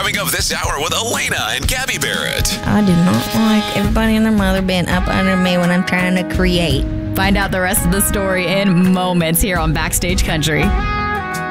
coming up this hour with Elena and Gabby Barrett. I do not like everybody and their mother being up under me when I'm trying to create. Find out the rest of the story in moments here on Backstage Country.